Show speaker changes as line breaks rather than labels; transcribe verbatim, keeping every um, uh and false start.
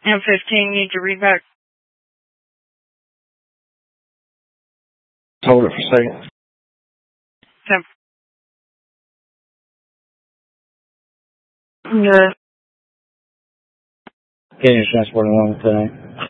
M fifteen, need to read back.
Hold it for a second.
Ten. Yeah.
Getting transport along today.